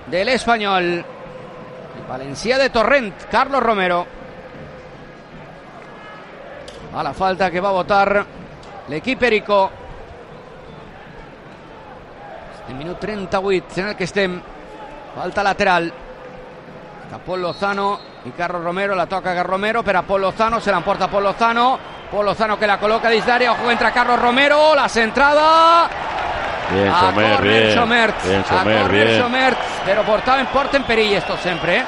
del Español. El Valencia de Torrent, Carlos Romero. A la falta que va a votar l'equip Perico. En minut 38 en el que estem. Falta lateral. Està Pol Lozano i Carlos Romero. La toca Carlos Romero per a Pol Lozano. Se l'emporta Pol Lozano. Pol Lozano que la coloca dins d'àrea. Ojo, entra Carlos Romero. La centrada. Bien, Sommer, bien. Sommer, però porten perill esto sempre,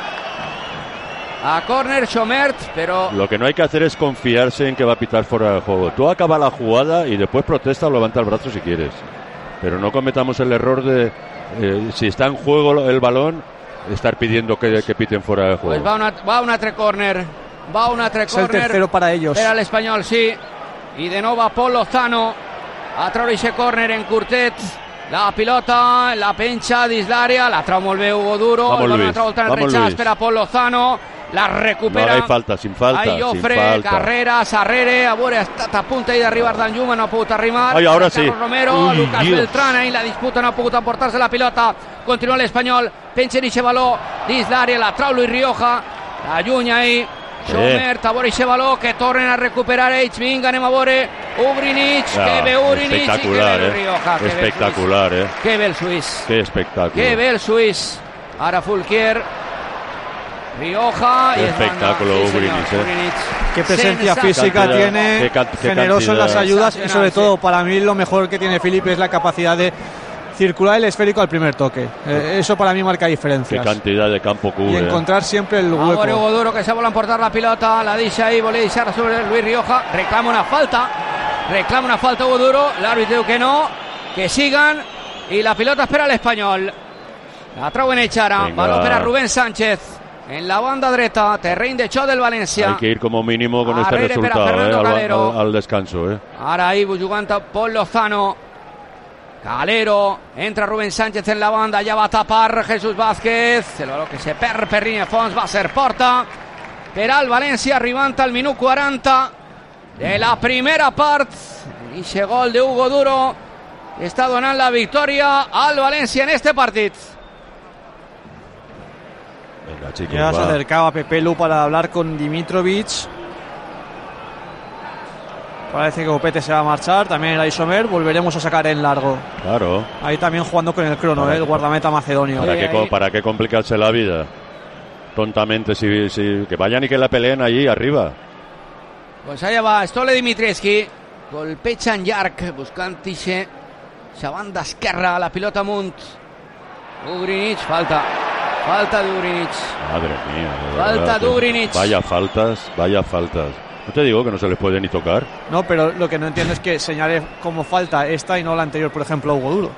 A córner Sommer, pero... Lo que no hay que hacer es confiarse en que va a pitar fuera del juego. Tú acaba la jugada y después protesta o levanta el brazo si quieres. Pero no cometamos el error de, si está en juego el balón, estar pidiendo que piten fuera del juego. Pues va un altre córner. Es el tercero para ellos. Era l'Espanyol, sí. I de nou va Pol Lozano a treure aquest córner en curtet. La pilota, la penja dins l'àrea, la trau molt bé Hugo Duro. Vamos, una altra volta en el rechaç per a Pol Lozano. La recupera. No hay falta, sin falta. Jofre, Carreras, Arrere. A veure, ha estat a punt d'arribar Danjuma, no ha pogut arribar. Ai, ahora sí. Romero, Lucas Beltrán, ahí la disputa, no ha pogut emportar-se la pilota. Continua l'Espanyol, penja eixe baló dins l'àrea, la trau Luis Rioja. La llunya ahí. Sommer, a veure aquest baló que tornen a recuperar ells. Vinga, anem a veure Ugrinic, que ve Ugrinic i que ve Rioja. Espectacular, Que ve el suís. Qué espectáculo. Que ve el suís. Ara Fulquier, Rioja y espectáculo Ugrinic. Qué presencia física tiene, generoso en las ayudas y sobre todo para mí lo mejor que tiene Filipe es la capacidad de circular el esférico al primer toque. Eso para mí marca diferencias. Qué cantidad de campo cubre. Y encontrar siempre el hueco. Ahora Hugo Duro que se vuelve a emportar la pilota, la deixa ahí, volia deixar sobre Luis Rioja, reclama una falta Hugo Duro, l'àrbitre diu que no, que sigan y la pilota espera l'Espanyol. La trau en Echara, baló per a Rubén Sánchez. En la banda dreta, terreny de xoc del València. Hay que ir como mínimo con este resultado al descanso. Ahora ahí jugant Pol Lozano. Calero, entra Rubén Sánchez en la banda, ya va a tapar Jesús Vázquez, el baló que se perd per línia de fons, va a ser porta per al València, arribant al minut 40 de la primera part. I ese gol de Hugo Duro està donant la victòria al València en este partit. Venga, chicos, ya se acercaba Pepelu para hablar con Dimitrovic. Parece que Copete se va a marchar. También el Sommer. Volveremos a sacar en largo. Claro. Ahí también jugando con el crono, el guardameta macedonio. ¿Para qué complicarse la vida? Tontamente, que vayan y que la peleen allí arriba. Pues allá va Stole Dimitrievski. Golpeja en llarg, buscant esa banda esquerra, la pilota amunt. Ugrinic, falta de Ugrinic. Madre mía. Falta de Ugrinic. Vaya faltas. No te digo que no se les puede ni tocar. No, pero lo que no entiendo es que señale como falta esta y no la anterior, por ejemplo, a Hugo Duro.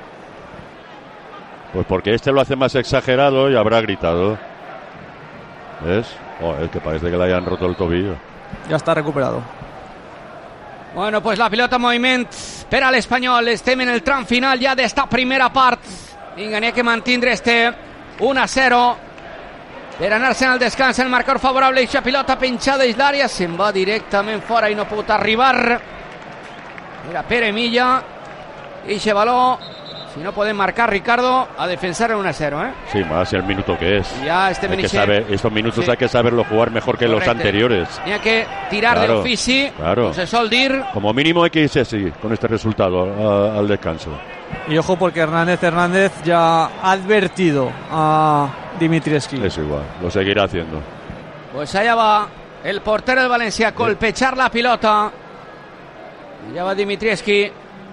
Pues porque este lo hace más exagerado y habrá gritado. ¿Ves? Es que parece que le hayan roto el tobillo. Ya está recuperado. Bueno, pues la pilota en moviment per a l'Espanyol. Estem en el tram final ja d'esta primera part. Vinga, n'hi ha que mantindre este 1-0 per anar-se'n al descans. El marcador favorable, aquesta pilota penjada dins l'àrea, se'n va directament fora i no ha pogut arribar. Era Pere Milla. I aquest baló, si no podem marcar, Ricardo, a defensar el 1-0, Sí, más el minuto que es. Ya estos minutos hay que saberlo jugar mejor que los anteriores. Tenía que tirar de ofici, claro. No se sol dir. Como mínimo hay que irse así, con este resultado, al descanso. Y ojo porque Hernández ya ha advertido a Dimitrievski. Es igual, lo seguirá haciendo. Pues allá va el portero del Valencia a colpechar la pilota. Allá va Dimitrievski.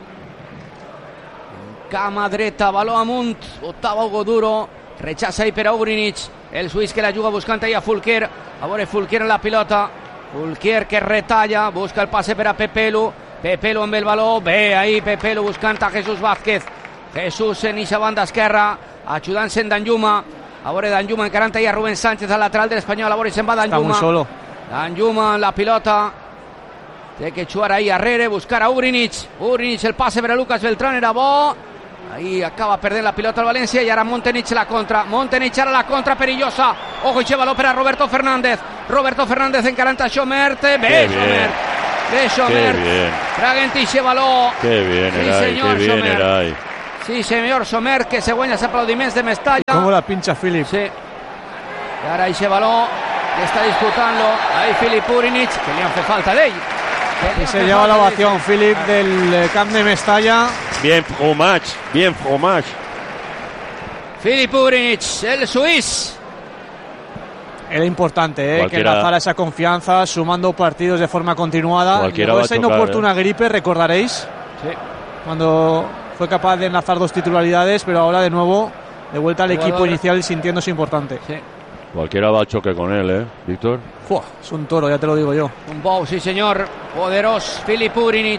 Cama dreta, baló amunt, botava Hugo Duro, rechaça ahí per a Ugrinic, el suís que la juga buscant ahí a Fulquier, a veure Fulquier en la pilota, Fulquier que retalla, busca el passe per a Pepelu amb el baló, bé ahí Pepelu buscant a Jesús Vázquez, Jesús en eixa banda esquerra, ajudant-se en Danjuma, a veure Danjuma encarant ahí a Rubén Sánchez al lateral de l'Espanyol, a veure se'n va Danjuma. Està muy solo. Danjuma en la pilota, té que jugar ahí a Herrera, buscar a Ugrinic, el passe per a Lucas Beltrán era bo. Ahí acaba perdent la pilota al València i ara Montenich la contra. Montenich ara la contra perillosa. Ojo, i baló per a Roberto Fernández encarant a Sommer. Bé, Sommer. Fraguen ixe baló. Qué bien, sí, qué bien, Eray. Sí, señor Sommer, que se guanya els aplaudiments de Mestalla. Cómo la pincha Filip. Sí. Y ahora ese balón está disputando ahí Filip Purinic, que le hace falta de él. Y se lleva la ovación Filip del camp de Mestalla. Bien fromage, bien fromage. Filip Purinic, el suís. Era importante que lanzara esa confianza, sumando partidos de forma continuada. Luego esa inoportuna gripe, recordaréis. Sí. Cuando fue capaz de enlazar 2 titularidades, pero ahora de nuevo de vuelta al equipo inicial sintiéndose importante. Sí. Cualquiera va al choque con él, Víctor. Es un toro, ya te lo digo yo. Un bow, sí señor. Poderoso Filip Purinic.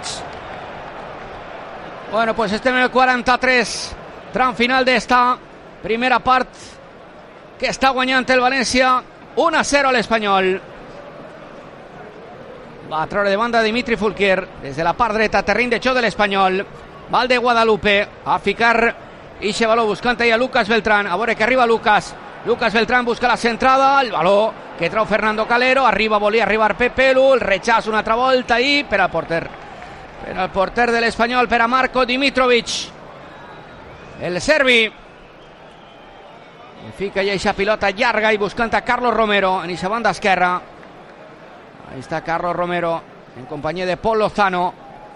Bueno, pues en el 43. Tram final de esta primera part, que està guanyant el València 1-0 a l'Espanyol. Va a treure de banda Dimitri Fulquier des de la part dreta, terreny de joc de l'Espanyol. Val de Guadalupe a ficar ixe baló buscant ahí a Lucas Beltrán. A veure que arriba Lucas Beltrán busca la centrada, el baló que trau Fernando Calero, arriba volia arribar Pepelu, el rechaç una altra volta ahí per al porter de l'Espanyol, per a Marko Dimitrovic, el serbi. Fica ja eixa pilota llarga i buscant a Carlos Romero en eixa banda esquerra. Ahí està Carlos Romero en companyia de Pol Lozano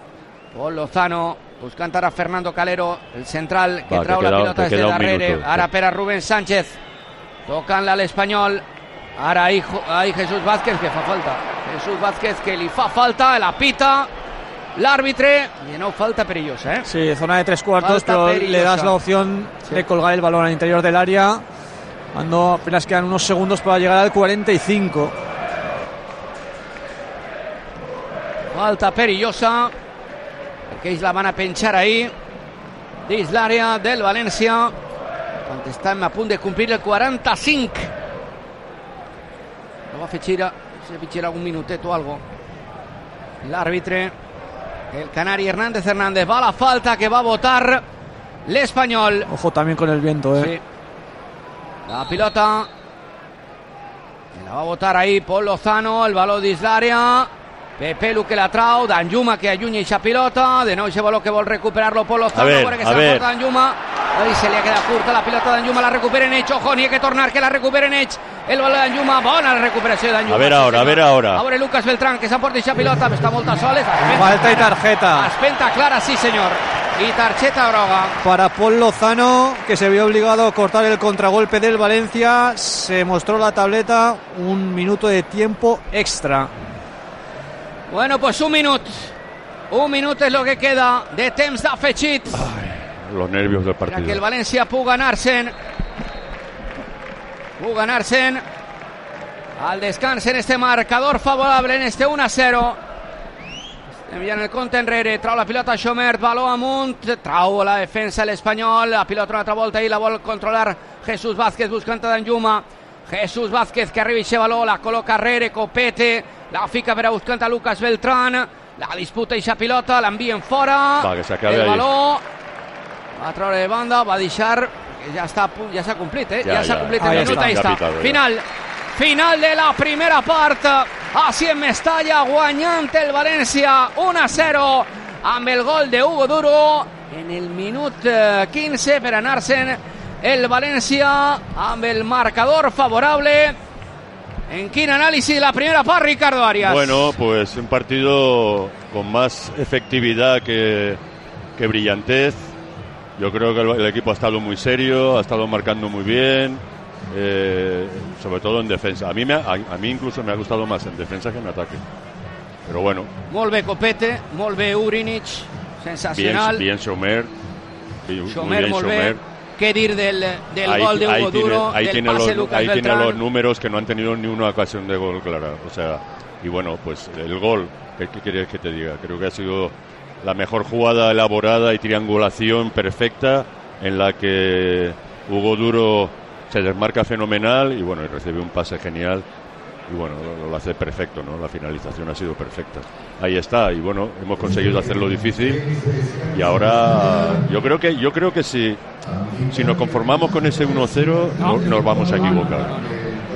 buscant ara Fernando Calero, el central que trau la pilota des de darrere. Ara per a Rubén Sánchez, tocant-la a l'Espanyol. Ara ahí Jesús Vázquez, que fa falta. Jesús Vázquez, que li fa falta, la pita l'àrbitre. Y no, falta perillosa, Sí, zona de 3 cuartos, pero le das la opción de colgar el balón al interior del área. Cuando apenas quedan unos segundos para llegar al 45. Falta perillosa, perquè ells la van a penjar ahí dins l'àrea del València quan estem a punt de complir el 45. No va fer gira, se fitxera algun minutet o algo l'àrbitre, el canari Hernández va a la falta que va a votar l'Espanyol. Ojo también con el viento, Sí. La pilota la va a votar ahí Pol Lozano, el baló dins l'àrea, Pepelu que la trau, Danjuma que allunya eixa pilota, de nou eixe baló que vol recuperar-lo Pol Lozano, a ver. Danjuma, ahí se li ha quedat curta la pilota, Danjuma la recuperen ells, ojo, n'hi ha que tornar, que la recuperen ells, el baló de Danjuma, bona la recuperació de Danjuma. A ver ahora. A veure Lucas Beltrán, que s'emporta eixa pilota, està molt a soles. Falta y tarjeta. Espenta clara, sí senyor. Y tarjeta groga para Pol Lozano, que se vio obligado a cortar el contragolpe del Valencia. Se mostró la tableta, 1 minuto de tiempo extra. Bueno, pues 1 minut. 1 minut és lo que queda de temps d'afegit. Los nervios del partido. Para que el València pugui anar-se'n. Al descans en este marcador favorable, en este 1-0. Enviant el compte enrere, trau la pilota Xomert, baló amunt, trau la defensa l'Espanyol, la pilota una altra volta i la vol controlar Jesús Vázquez buscant a Danjuma. Jesús Vázquez que arriba i baló, la col·loca enrere, Copete, la fica per a buscant a Lucas Beltrán, la disputa eixa pilota, l'envien fora, el baló va treure de banda, va deixar, que ja s'ha complit, ja s'ha complit el minut, ahí està, final de la primera part, així en Mestalla, guanyant el València 1-0 amb el gol de Hugo Duro en el minut 15 per anar-se'n el València amb el marcador favorable. ¿En qué análisis de la primera parte, Ricardo Arias? Bueno, pues un partido con más efectividad que brillantez. Yo creo que el equipo ha estado muy serio, ha estado marcando muy bien, sobre todo en defensa. A mí incluso me ha gustado más en defensa que en ataque. Pero bueno. Molt bé Copete, molt bé Urinic, sensacional. Bien Xomer. Xomer, molt bé. ¿Qué dir del gol de Hugo Duro, del pase de Lucas Beltrán? Ahí tiene los números que no han tenido ni una ocasión de gol clara. O sea, y bueno, pues el gol, ¿qué quieres que te diga? Creo que ha sido la mejor jugada elaborada y triangulación perfecta en la que Hugo Duro se desmarca fenomenal y bueno, y recibe un pase genial y bueno, lo hace perfecto, ¿no? La finalización ha sido perfecta. Ahí está, y bueno, hemos conseguido hacerlo difícil y ahora yo creo que si nos conformamos con ese 1-0 nos vamos a equivocar.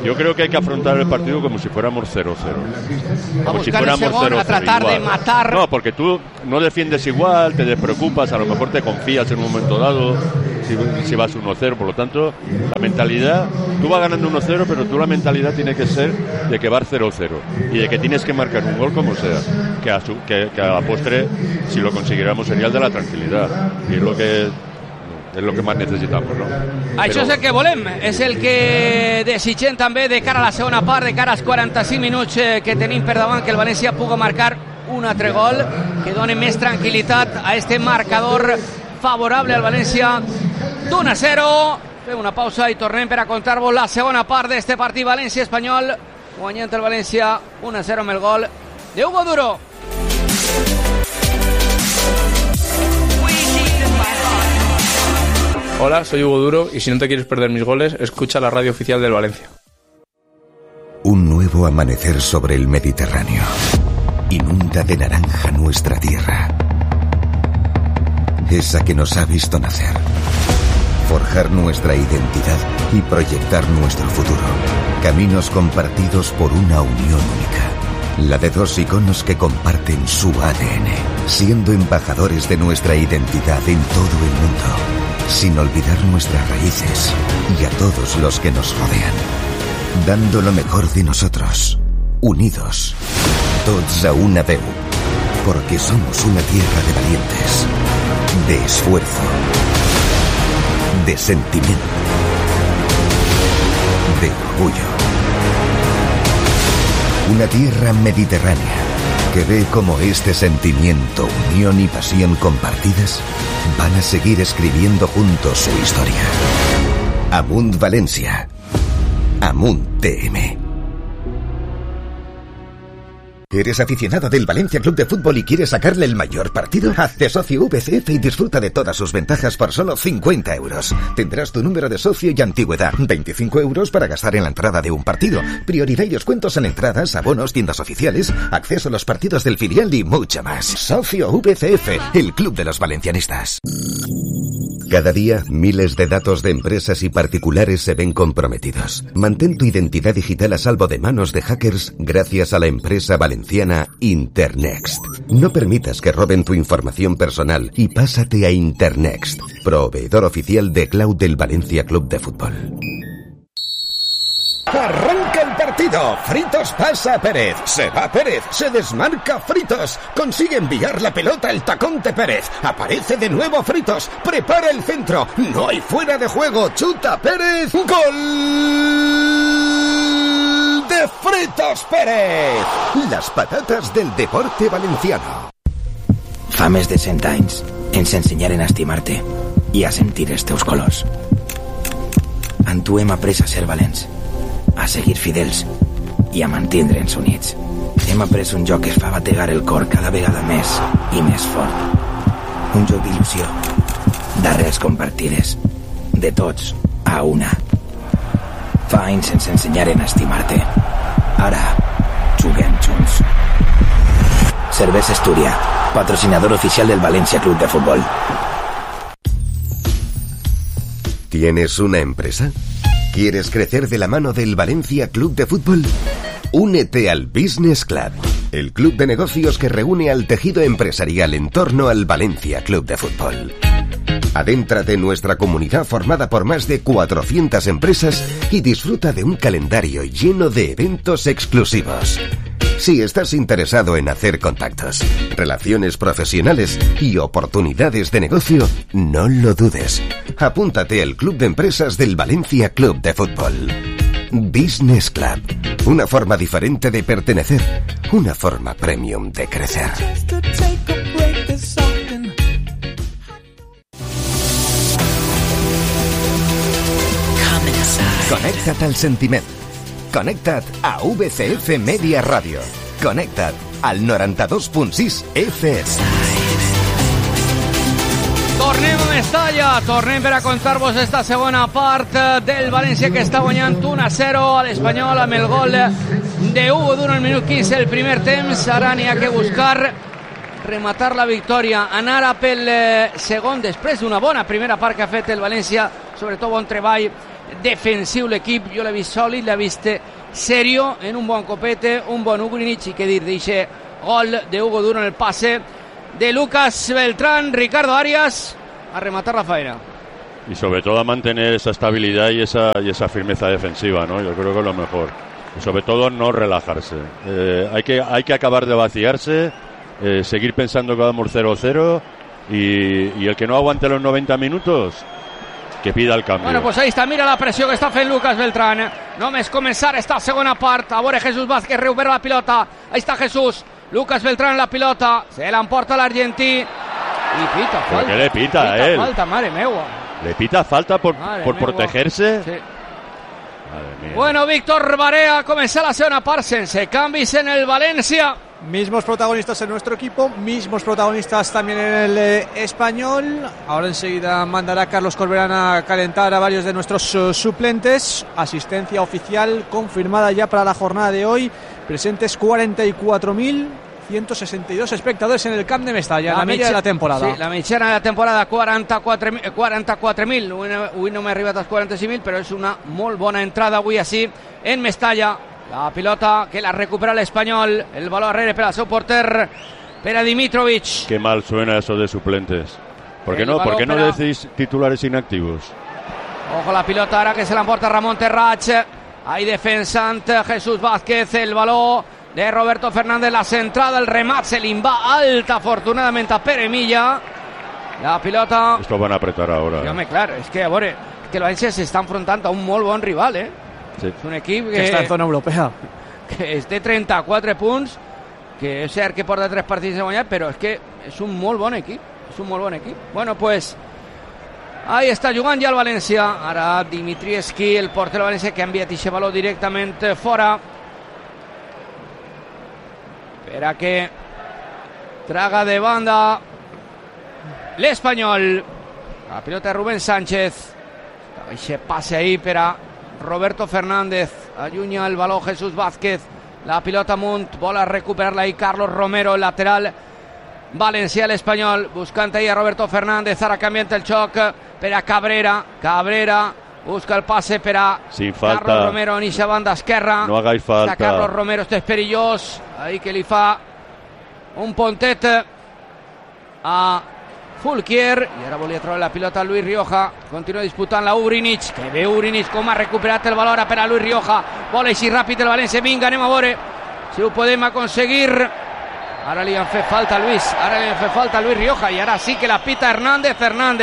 Yo creo que hay que afrontar el partido como si fuéramos 0-0. Como si fuéramos 0-0. A tratar igual. De matar. No, porque tú no defiendes igual, te despreocupas, a lo mejor te confías en un momento dado, si vas 1-0. Por lo tanto, la mentalidad, tú vas ganando 1-0, pero tú la mentalidad tiene que ser de que vas 0-0 y de que tienes que marcar un gol como sea. Que a la postre, si lo consiguiéramos, sería el de la tranquilidad. Y es lo que más necessitamos, no? Això és el que volem, és el que desitgem també de cara a la segona part, de cara als 45 minuts que tenim per davant, que el València pugui marcar un altre gol, que doni més tranquil·litat a este marcador favorable al València d'1-0. Fem una pausa i tornem per a contar-vos la segona part d'este partit València-Espanyol, guanyant el València 1-0 amb el gol de Hugo Duro. Hola, soy Hugo Duro y si no te quieres perder mis goles, escucha la radio oficial del Valencia. Un nuevo amanecer sobre el Mediterráneo inunda de naranja nuestra tierra, esa que nos ha visto nacer, forjar nuestra identidad y proyectar nuestro futuro. Caminos compartidos por una unión única, la de dos iconos que comparten su ADN, siendo embajadores de nuestra identidad en todo el mundo, sin olvidar nuestras raíces y a todos los que nos rodean, dando lo mejor de nosotros, unidos, tots a una veu, porque somos una tierra de valientes, de esfuerzo, de sentimiento, de orgullo. Una tierra mediterránea que ve como este sentimiento, unión y pasión compartidas van a seguir escribiendo juntos su historia. Amunt Valencia. Amunt TM. ¿Eres aficionado del Valencia Club de Fútbol y quieres sacarle el mayor partido? Hazte socio VCF y disfruta de todas sus ventajas por solo 50 euros. Tendrás tu número de socio y antigüedad. 25 euros para gastar en la entrada de un partido. Prioridad y descuentos en entradas, abonos, tiendas oficiales, acceso a los partidos del filial y mucho más. Socio VCF, el club de los valencianistas. Cada día, miles de datos de empresas y particulares se ven comprometidos. Mantén tu identidad digital a salvo de manos de hackers gracias a la empresa valenciana Internext. No permitas que roben tu información personal y pásate a Internext, proveedor oficial de cloud del Valencia Club de Fútbol. ¡Arranca el partido! Fritos pasa a Pérez. Se va Pérez. Se desmarca Fritos. Consigue enviar la pelota al tacón de Pérez. Aparece de nuevo Fritos. Prepara el centro. No hay fuera de juego. Chuta Pérez. ¡Gol de Fritos Pérez! Las patatas del deporte valenciano. Fa més de 100 anys ens ensenyaren a estimar-te i a sentir els teus colors. En tu hem après a ser valents, a seguir fidels i a mantindre'ns units. Hem après un joc que fa bategar el cor cada vegada més i més fort. Un joc d'il·lusió, d'arrels compartides, de tots a una. Fa anys ens ensenyaren a estimar-te. Ara juguem junts. Cervesa Astúria, patrocinador oficial del Valencia Club de Fútbol. ¿Tienes una empresa? ¿Quieres crecer de la mano del Valencia Club de Fútbol? Únete al Business Club, el club de negocios que reúne al tejido empresarial en torno al Valencia Club de Fútbol. Adéntrate en nuestra comunidad formada por más de 400 empresas y disfruta de un calendario lleno de eventos exclusivos. Si estás interesado en hacer contactos, relaciones profesionales y oportunidades de negocio, no lo dudes. Apúntate al Club de Empresas del Valencia Club de Fútbol. Business Club. Una forma diferente de pertenecer. Una forma premium de crecer. Connecta't al sentiment. Connecta't a VCF Media Ràdio. Connecta't al 92.6 FM. Tornem a Mestalla, tornem per a contar-vos esta segona part del València que està guanyant 1-0 a l'Espanyol amb el gol de Hugo Duro al minut 15 el primer temps. Ara n'hi ha que buscar rematar la victòria, anar a pel segon després d'una bona primera part que ha fet el València, sobretot bon treball defensiu l'equip, jo l'he vist sòlid, l'he vist serio, en un bon copete, un bon Ugrinic, i què dir d'eixe gol de Hugo Duro en el pase de Lucas Beltrán. Ricardo Arias a rematar la faena. Y sobre todo a mantener esa estabilidad y esa firmeza defensiva, ¿no? Yo creo que es lo mejor. Y sobre todo no relajarse. Hay que acabar de vaciarse, seguir pensando que vamos 0-0 y el que no aguante los 90 minutos, que pida el cambio. Bueno, pues ahí está, mira la pressió que està fent Lucas Beltrán. Només començar esta segona part. A veure, Jesús Vázquez recupera la pilota. Ahí está Jesús. Lucas Beltrán la pilota. Se l'emporta l'argentí. I pita falta. ¿Por qué le pita a él? Falta, mare meua. ¿Le pita falta por protegerse? Sí. Bueno, Víctor Barea, comenzar la segunda parte sense canvis en el Valencia. Mismos protagonistas en nuestro equipo, mismos protagonistas también en el español. Ahora enseguida mandará Carlos Corberán a calentar a varios de nuestros suplentes. Asistencia oficial confirmada ya para la jornada de hoy. Presentes 44.162 espectadores en el Camp de Mestalla, la media de la temporada. Sí, la mitjana de la temporada, 44.000. Avui no m'he arribat als 45.000, però és una molt bona entrada avui així en Mestalla. La pilota que la recupera l'Espanyol, el baló darrere per al seu porter, per a Dimitrovic. Qué mal suena eso de suplentes. ¿Por qué no decís titulares inactivos? Ojo la pilota ara que se l'emporta Ramon Terrach. Ahí defensant Jesús Vázquez, el baló de Roberto Fernández, la centrada, el remat se li va alta afortunadament a Pere Milla. La pilota... Esto van a apretar ahora. Sí, home, clar, és que a veure, que el València s'està enfrontant a un molt bon rival, Sí. És un equip que està en zona europea, que té 34 punts, que és cert que porta 3 partits de guanyar, però és que és un molt bon equip. És un molt bon equip. Bueno, pues ahí està jugant ja el València. Ara Dimitrievski, el porter del València, que ha enviat aquest baló directament fora per a que traga de banda l'Espanyol. La pilota de Rubén Sánchez. Aquest passe ahí per a Roberto Fernández, allunya el baló Jesús Vázquez, la pilota amunt, vol a recuperar-la ahí Carlos Romero, el lateral valencià, l'Espanyol, buscant ahí a Roberto Fernández, ara canviant el xoc per a Cabrera, busca el passe per a Carlos Romero en eixa banda esquerra, no hagáis falta. Carlos Romero, este és perillós, ahí que li fa un pontet a Fulquier, i ara volia trobar la pilota a Luis Rioja, continua disputant la Ugrinic, que ve Ugrinic com ha recuperat el valor per a Luis Rioja, vol així ràpid el València, vinga, anem a veure si ho podem aconseguir. Ara li han fet falta a Luis Rioja, y ahora sí que la pita Hernández.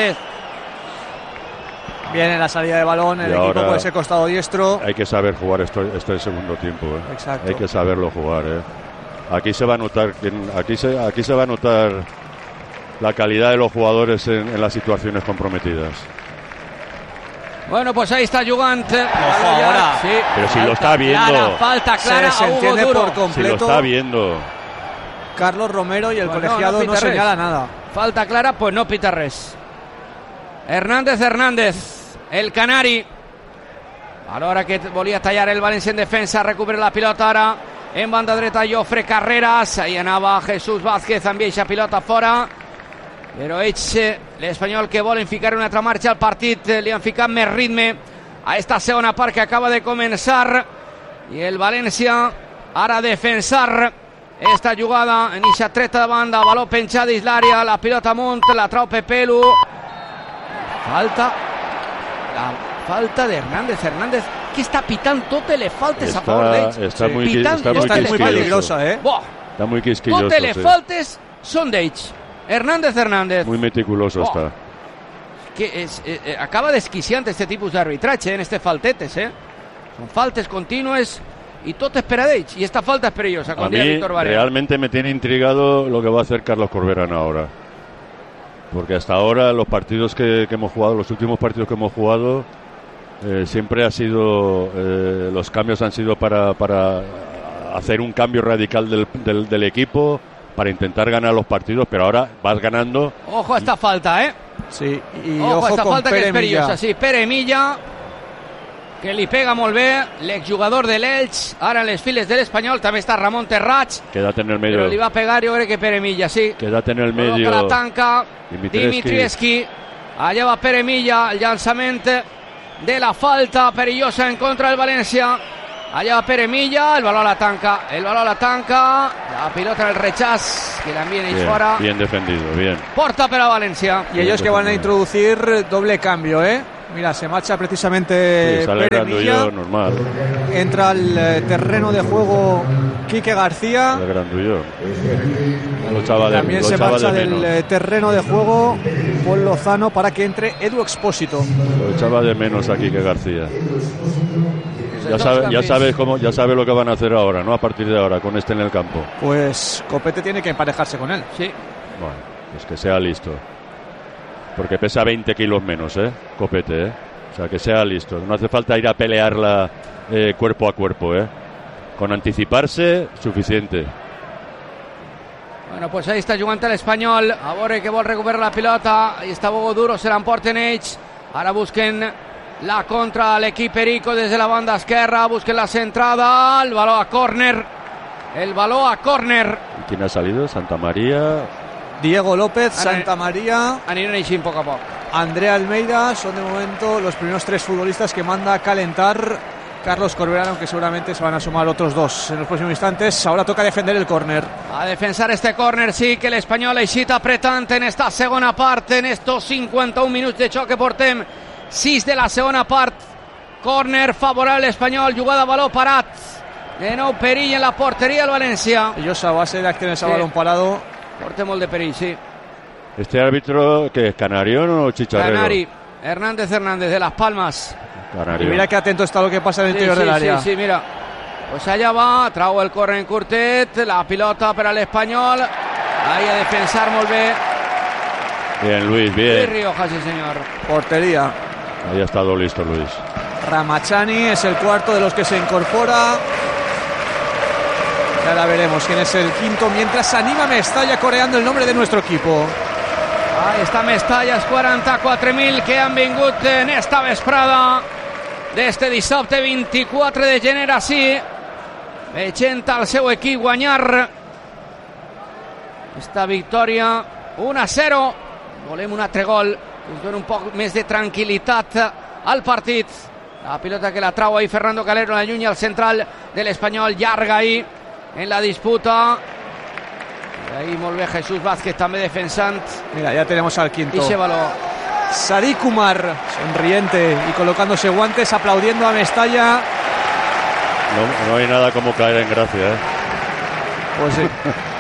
Viene la salida de balón, el equipo por ese costado diestro. Hay que saber jugar este segundo tiempo, Exacto. Hay que saberlo jugar, Aquí se va a notar, aquí se va a notar la calidad de los jugadores en las situaciones comprometidas. Bueno, pues ahí está jugant. Ojo ahora. Sí. Pero si lo está viendo. Falta clara se a Hugo entiende Duro. por completo. Si lo está viendo. Carlos Romero, y el colegiado no señala nada. Falta clara, pues no pita res. Hernández, el canari. A l'hora que volia tallar el València en defensa, recupera la pilota ara en banda dreta Jofre Carreras. Ahí anava Jesús Vázquez amb eixa pilota fora. Però ells, l'Espanyol, que volen ficar una altra marxa al partit, li han ficat més ritme a esta segona part que acaba de començar, i el València ara defensar esta jugada en eixa treta de banda, baló penjat dins l'àrea, la pilota amunt, la trau Pepelu, falta d'Hernández, que està pitant totes les faltes a favor d'ells. Està muy peligrosa, Está muy quisquilloso. Totes les faltes són d'ells. Hernández. Muy meticuloso está. Que acaba desquiciant este tipus d'arbitratge en este faltetes, Son faltes contínues y tot és per a d'ells. Y esta falta es perillosa. A mí realmente me tiene intrigado lo que va a hacer Carlos Corberán ahora. Porque hasta ahora los partidos que hemos jugado, los últimos partidos que hemos jugado, siempre ha sido, los cambios han sido para hacer un cambio radical del equipo, para intentar ganar los partidos, pero ahora vas ganando. Ojo a esta falta, Sí, y ojo a esta con falta Pere que és perillosa. Milla. Sí, Pere Milla, que li pega molt bé, l'exjugador de l'Elx, ara en les files de l'Espanyol, també està Ramon Terrach. Quédate en el medio. Però li va pegar, jo crec que Pere Milla, sí. Quédate en el medio. La tanca Dimitrievski. Allà va Pere Milla, el llançament de la falta perillosa en contra del Valencia. Allá va Pere Milla, el balón a la tanca, la pilota en el rechaz, que la envíen ahí fuera. Bien defendido, bien. Porta per a Valencia. Y ellos que van a introducir doble cambio, ¿eh? Mira, se marcha precisamente Pere Milla. Normal. Entra al terreno de juego Quique García. El Grandullo. También se marcha del terreno de juego Paul Lozano para que entre Edu Expósito. Lo echaba de menos a Quique García. Ya sabe lo que van a hacer ahora, ¿no? A partir de ahora, con este en el campo. Pues Copete tiene que emparejarse con él. Sí. Bueno, pues que sea listo. Porque pesa 20 kilos menos, Copete, O sea, que sea listo. No hace falta ir a pelearla cuerpo a cuerpo, Con anticiparse, suficiente. Bueno, pues ahí está jugant l'Espanyol. A veure que vol recuperar la pilota. Ahí está Bogo Duro, se l'emporten ells. Ara busquen la contra l'equip Perico des de la banda esquerra. Busquen la centrada. El baló a córner. ¿Y quién ha salido? Santa María. Diego López, Santa María. Aniran així poc a poc. Andrea Almeida son de momento los primeros 3 futbolistas que manda a calentar Carlos Corberán, aunque seguramente se van a sumar otros 2 en los próximos instantes. Ahora toca defender el córner. A defensar este córner, sí, que l'Espanyol ha eixit apretant en esta segona part, en estos 51 minuts de xoc que portem, 6 de la segona part. Córner favorable l'Espanyol, jugada a baló parat. De nou perill en la porteria del València. Ellos a base de acciones a balón parado. Porta molt de perill, sí. ¿Este árbitro que es canario o chicharrero? Canari, Hernández de Las Palmas. Canario. Y mira qué atento está lo que pasa en el interior del área. Sí, mira. Pues allá va, trau el córner en curtet, la pilota per a l'Espanyol. Ahí a defensar molt bé. Bien, Luis, bien. Luis Rioja, sí, señor. Portería. Ahí ha estado listo Luis. Ramachani es el cuarto de los que se incorpora. Y ahora veremos quién es el quinto, mientras anima Mestalla coreando el nombre de nuestro equipo. Ahí està Mestalla, els 44.000 que han vingut en esta vesprada d'este dissabte 24 de gener, així veient el seu equip guanyar esta victòria 1-0. Volem un altre gol que ens dona un poc més de tranquil·litat al partit. La pilota que la trau ahí Fernando Calero, la lluny al central de l'Espanyol, llarga ahí en la disputa. Ahí molt bé Jesús Vázquez també defensant. Mira, ya tenemos al quinto. Y se baló. Sadiq Kumar, sonriente y colocándose guantes, aplaudiendo a Mestalla. No hay nada como caer en gracia, Pues sí.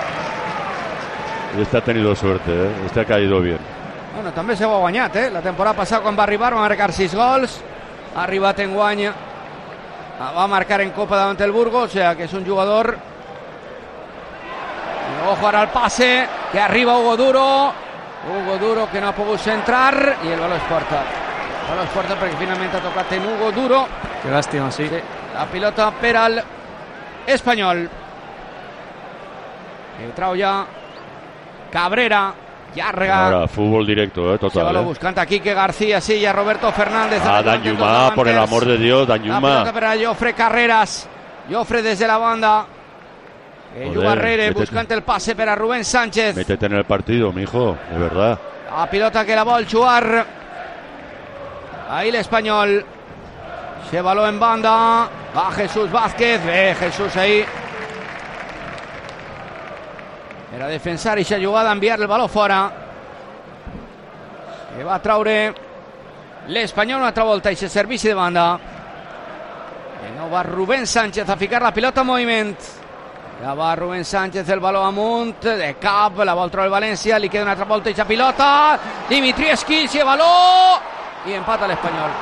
Este ha tenido suerte, Este ha caído bien. Bueno, també s'ho ha guanyat, La temporada passada quan va arribar va marcar 6 gols. Ha arribat en guany. Va marcar en Copa davant el Burgos, o sea que és un jugador. Ojo ara al pase, que arriba Hugo Duro que no ha pogut centrar i el baló es porta. El baló es porta perquè finalment ha tocat en Hugo Duro. Qué lástima, sí. La pilota per al Espanyol. El trau ja Cabrera, llarga. Ahora, fútbol directo, total. Se baló buscant a Quique García, sí, y a Roberto Fernández. Danjuma, por el amor de Dios, Danjuma. La pilota per a Jofre Carreras. Jofre desde la banda. Jugarrere buscant el pase per a Rubén Sánchez. Métete en el partido, mijo, de verdad. La pilota que la vol jugar. Ahí l'Espanyol. Se baló en banda. Va Jesús Vázquez. Jesús ahí. Era defensar i aquesta jugada, enviar el baló fora. Que va traure l'Espanyol una altra volta i se servici de banda. De nou va Rubén Sánchez a ficar la pilota en moviment. Ja va Rubén Sánchez, el baló amunt, de cap, la vol treure el València, li queda una altra volta i aquesta pilota. Dimitrievski, si baló i empata l'Espanyol.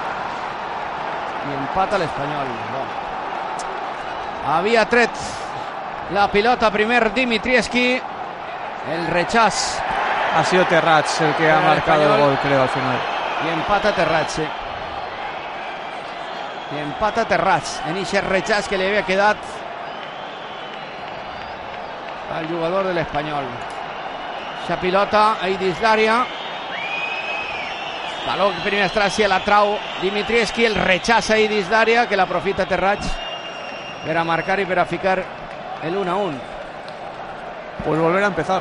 Havia tret la pilota primer Dimitrievski, el rechaz. Ha sido Terrats el que ha marcado el gol, creo, al final. Y empata Terrats, sí. Y empata Terrats en ese rechaz que le había quedado al jugador del Espanyol. Esa pilota ahí dins l'àrea. Baló que primer estràcia la trau Dimitrievski, el rechaz ahí dins l'àrea que l'aprofita Terrats per a marcar i per a ficar el 1-1. Pues volver a empezar.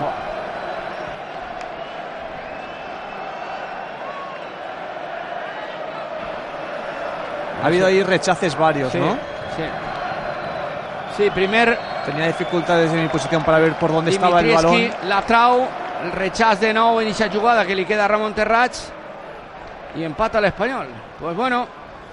Ha habido ahí rechaces varios, sí, ¿no? Sí. Sí, Tenía dificultades en mi posición para ver por dónde estaba el balón. La trau, el rechaç de nou en esa jugada que li queda a Ramon Terrats y empata el Espanyol. Pues bueno,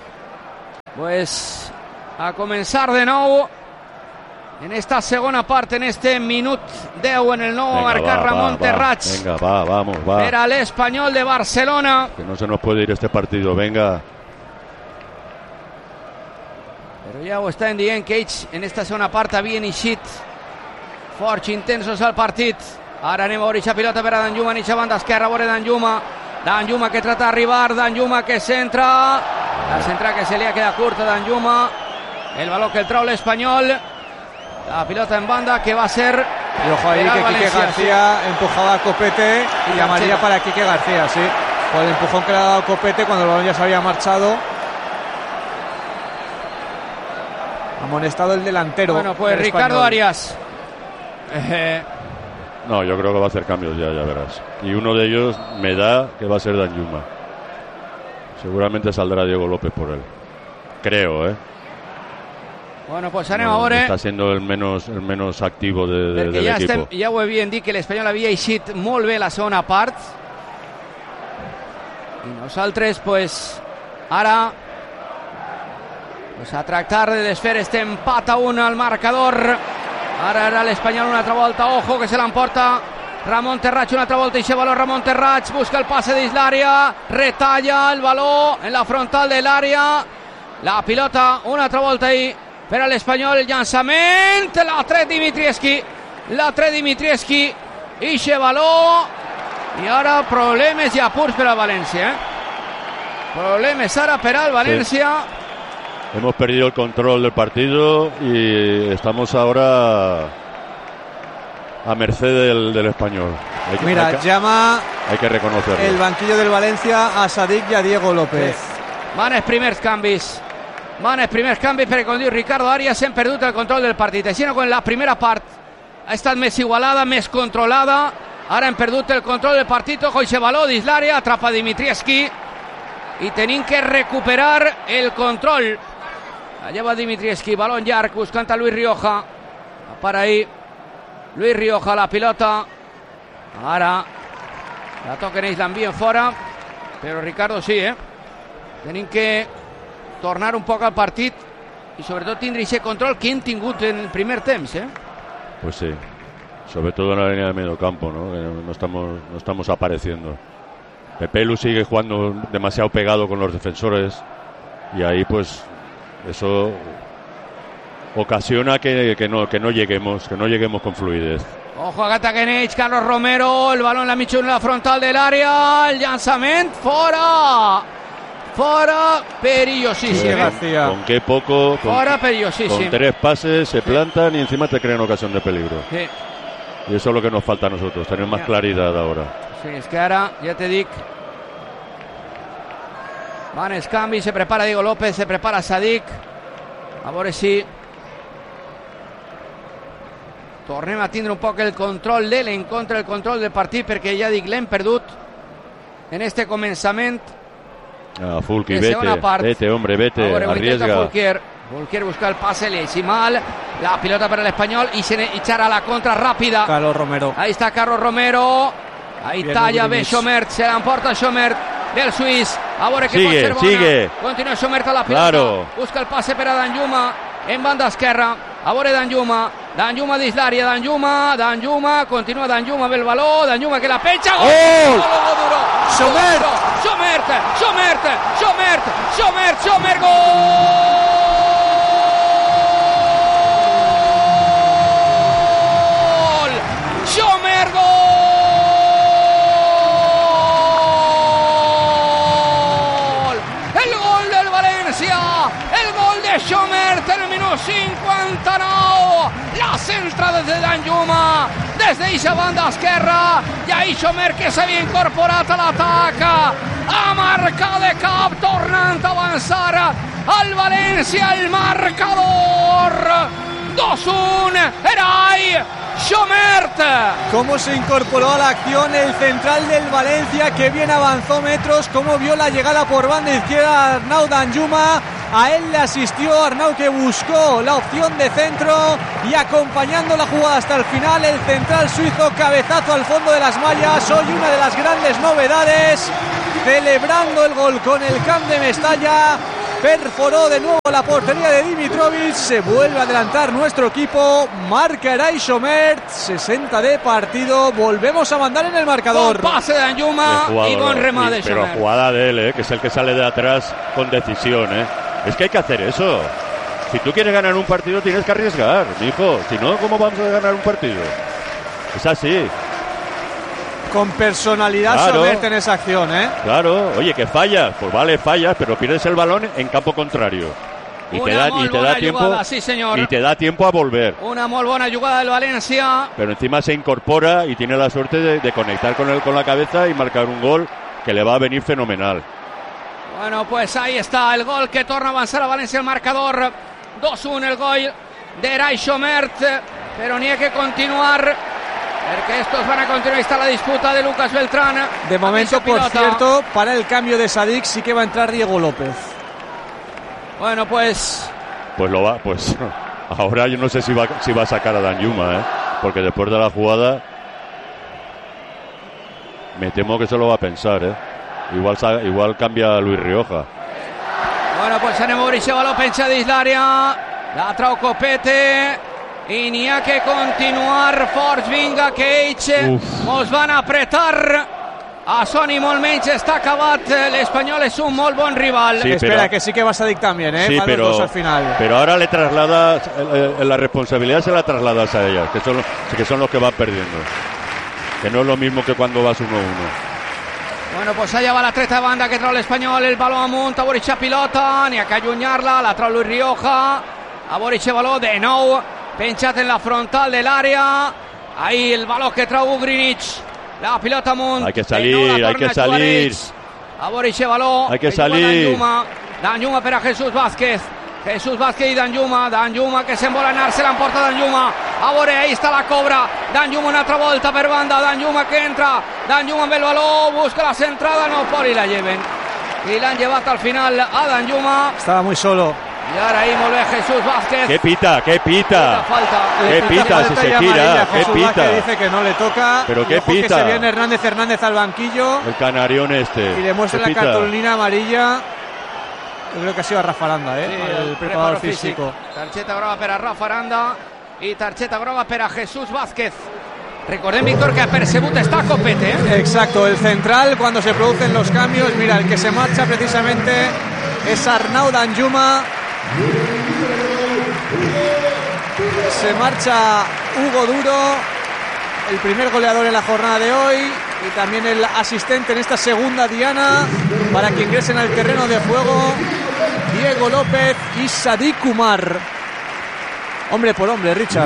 pues a comenzar de nou en esta segona part, en este minut 10 en el nou a marcar Ramon Terrats. Venga, vamos. Era el Espanyol de Barcelona. Que no se nos puede ir este partido, venga. Però ja ho estan dient que ells en esta segona part havien eixit forts, intensos al partit. Ara anem a veure aquesta pilota per a Danjuma, en aquesta banda esquerra, a veure Danjuma que trata d'arribar, Danjuma que centra, la centra que se li ha quedat curta, Danjuma, el baló que el trau l'Espanyol, la pilota en banda que va a ser... Y ojo ahí que Quique García empujaba a Copete y llamaría para Quique García, sí, por el empujón que le ha dado Copete cuando el balón ya se había marchado. Amonestado el delantero. Bueno, pues Ricardo Arias. No, yo creo que va a hacer cambios ya verás. Y uno de ellos me da que va a ser Danjuma. Seguramente saldrá Diego López por él. Creo, Bueno, pues anem a veure. Está siendo el menos activo del equipo. Ja ho havien dit que l'Espanyol havia eixit molt bé la segona part. I nosaltres, pues, ara... Pues a tractar de desfer este empat a 1 al marcador. Ara era l'Espanyol una altra volta, ojo que se l'emporta Ramon Terrats una altra volta, i baló Ramon Terrats, busca el passe dins l'àrea, retalla el baló en la frontal de l'àrea, la pilota una altra volta ahí per a l'Espanyol, el llançament, la tret Dimitrievski, ixe baló, i ara problemes i apurs per al València, problemes ara per al València. Sí. Hemos perdido el control del partido y estamos ahora a merced del Espanyol. Hay que reconocerlo. El banquillo del Valencia a Sadik y a Diego López. Van els primers canvis perquè, com diu Ricardo Arias, hem perdut el control del partit. Així no, quan la primera part ha estat més igualada, més controlada, ara hem perdut el control del partit. Ojo, ixe baló dins l'àrea, atrapa Dimitrievski i tenim que recuperar el control. Allá va Dimitrievski, balón llarg, buscant a Luis Rioja. Para ahí Luis Rioja, la pilota. Ara la toquen ells, l'envien fora. Però Ricardo sí, tenim que tornar un poc al partit i sobretot tindre ese control que hem tingut en el primer temps, Pues sí, sobre todo en la línea de medio campo, ¿no? No estamos apareciendo. Pepelu sigue jugando demasiado pegado con los defensores y ahí pues eso ocasiona que no lleguemos con fluidez. Ojo, Agata Genech, Carlos Romero, el balón en la mitja en la frontal del área, el llançament, fora, perillosíssim. Con qué poco, fora, perillosíssim. Con 3 pases se plantan y encima te crean ocasión de peligro. Sí. Y eso es lo que nos falta a nosotros, tener más claridad ahora. Sí, és que ara, ja te dic, van els canvis, se prepara Diego López, se prepara Sadik, a veure si tornem a tindre un poc el control de l'encontre, el control del partit, perquè ja dic, l'hem perdut en este començament. Fulqui, vete, hombre, vete, arriesga. Fulquier busca el pase, le echa mal, la pilota para el Espanyol y se echará la contra rápida. Carlos Romero. Ahí está Carlos Romero, ahí talla bé Schomert, se l'emporta Schomert del suís, a veure que pot ser bona. Sigue. Continua Schomert a la pilota, claro. Busca el pase per a Danjuma en banda esquerra, a veure Danjuma dins l'àrea, Danjuma, continua Danjuma amb el baló, Danjuma que la pecha, gol! Schomert, gol! Schomert, gol! El gol del València, el gol de Schomert en el minut 59, la centra des de Danjuma, des d'eixa banda esquerra, i ahí Schomert que s'havia incorporat a l'atac, a marcar de cap, tornant a avançar al València, el marcador 2-1, Eray Schomert. Cómo se incorporó a la acción el central del Valencia, que bien avanzó metros, cómo vio la llegada por banda izquierda Arnau Danjuma, A él le asistió Arnau, que buscó la opción de centro y acompañando la jugada hasta el final, el central suizo, cabezazo al fondo de las mallas. Hoy una de las grandes novedades, celebrando el gol con el Camp de Mestalla. Perforó de nuevo la portería de Dimitrovic. Se vuelve a adelantar nuestro equipo. Marca Eray Chomert. 60 de partido. Volvemos a mandar en el marcador. Con pase de Danjuma y buen remate de Pero Chomert. jugada de él, que es el que sale de atrás con decisión. Es que hay que hacer eso. Si tú quieres ganar un partido tienes que arriesgar, mijo. Si no, ¿cómo vamos a ganar un partido? Es así. Con personalidad, claro. Chomert en esa acción, Claro, oye, que fallas, pues vale, fallas, pero pierdes el balón en campo contrario. Y te da tiempo, jugada, sí, señor. Y te da tiempo a volver. Una muy buena jugada del Valencia. Pero encima se incorpora y tiene la suerte de conectar con la cabeza y marcar un gol que le va a venir fenomenal. Bueno, pues ahí está el gol que torna a avanzar a Valencia el marcador. 2-1 el gol de Eray Chomert, pero ni hay que continuar. Porque estos van a continuar. Está la disputa de Lucas Beltrán. De momento, por cierto, para el cambio de Sadik sí que va a entrar Diego López. Bueno, pues ahora yo no sé si va a sacar a Danjuma, porque después de la jugada me temo que se lo va a pensar, Igual cambia a Luis Rioja. Bueno, pues anem a obrir això, baló penja dins l'àrea, la trau Copete i n'hi ha que continuar forts. Vinga, que ells mos van apretar a Sony, molt menys està acabat. L'Espanyol és un molt bon rival. Sí, espera, que sí que va Sadik también, sí, van los dos al final. Pero ahora le trasladas la responsabilidad, se la trasladas a ellas, que son los que van perdiendo, que no es lo mismo que cuando vas 1-1. Bueno, pues allà va la treta de banda que trau l'Espanyol, el baló amunt, a Boric a pilota, n'hi ha que allunyar-la, la trau Luis Rioja, a Boric el baló de nou, penjat en la frontal de l'àrea, ahí el baló que trau Ugrinic, la pilota amunt, hay que salir, hay que salir, a Boric el baló, hay que salir, Danjuma per a Jesús Vázquez i Danjuma que se'n vol anar, se l'emporta Danjuma, a veure, ahí està la cobra, Danjuma una altra volta per banda, Danjuma que entra, Danjuma amb el baló, busca la centrada, no pot i la lleven, i l'han llevat al final a Danjuma. Estaba muy solo. Y ahora ahí vuelve Jesús Vázquez. ¿Qué pita? Falta. ¿Qué pita si se tira? ¿Qué pita? Dice que no le toca. ¿Pero qué pita? Que se viene Hernández al banquillo. El canarión este. Y le muestra la cartulina amarilla. Yo creo que ha sido a Rafa Aranda, sí, el preparador físico. Targeta groga per a Rafa Aranda i targeta groga per a Jesús Vázquez. Recordem, Víctor, que ha percebut està Copete. Exacto, el central cuando se producen los cambios. Mira, el que se marcha precisamente es Arnau Danjuma. Se marcha Hugo Duro, el primer goleador en la jornada de hoy y también el asistente en esta segunda diana para que ingresen al terreno de juego Diego López y Sadik Umar. Hombre por hombre, Richard.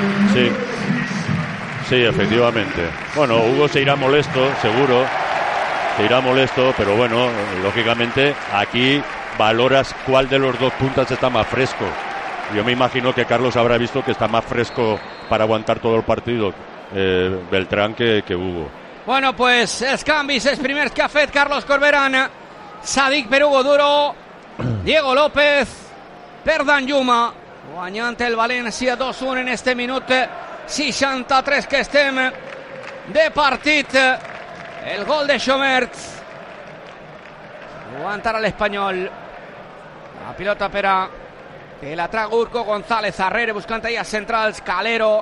Sí, efectivamente. Bueno, Hugo se irá molesto, seguro. Se irá molesto, pero bueno, lógicamente aquí valoras cuál de los dos puntas está más fresco. Yo me imagino que Carlos habrá visto que está más fresco para aguantar todo el partido Beltrán que Hugo. Bueno, pues els canvis, els primers que ha fet Carlos Corberán. Sadik per Hugo Duro, Diego López per Danjuma, guanyant el València 2-1 en este minut 63 que estem de partit. El gol de Chomert aguantarà l'Espanyol. La pilota per a que la traga Urco González Arrere, buscant ahí a centrals Calero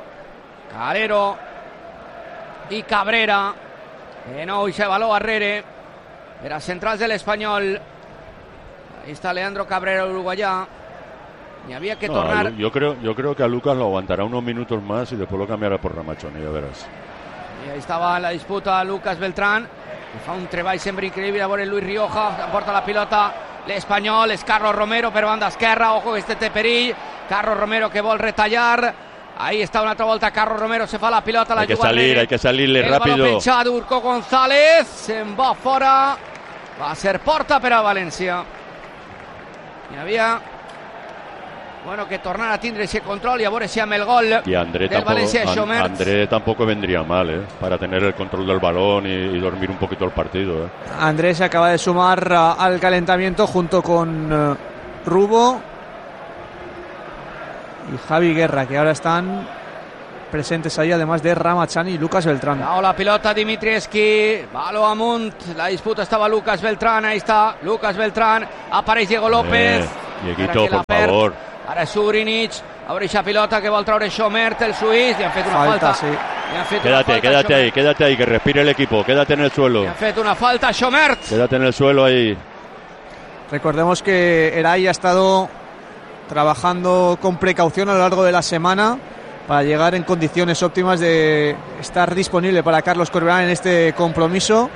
i Cabrera. De nou se baló Arrere per a centrals de l'Espanyol. Ahí está Leandro Cabrera, uruguayá. Y había que tornar. Yo creo que a Lucas lo aguantará unos minutos más y después lo cambiará por Ramachoni, ya verás. Y ahí estaba la disputa Lucas Beltrán, que fa un treball sempre increïble. A veure Luis Rioja, emporta la pilota l'Espanyol, és Carlos Romero per banda esquerra, ojo que este té perill, Carlos Romero que vol retallar, ahí está una altra volta Carlos Romero, se fa la pilota, la juga hay que salirle rápido. El baló penjat Urco González, se'n va fora, va ser porta per a València. Hi havia que tornar a tindre ese control y a veure si amb el gol del València de Chomert. André tampoco vendría mal, para tener el control del balón y dormir un poquito el partido. Andrés se acaba de sumar al calentamiento junto con Rubo y Javi Guerra, que ahora están presentes ahí, además de Ramachani y Lucas Beltrán. La pilota Dimitrievski, baló amunt, la disputa estava Lucas Beltrán, ahí está Lucas Beltrán, apareix Diego López. Dieguito, por favor. Ara és Urinic, obre aquesta pilota que vol treure Schomert, el suís, li han fet una falta. Sí. Quédate ahí, que respire el equipo, quédate en el suelo. Li han fet una falta a Schomert. Quédate en el suelo ahí. Recordemos que Eray ha estado trabajando con precaución a lo largo de la semana para llegar en condiciones óptimas de estar disponible para Carlos Corberán en este compromiso.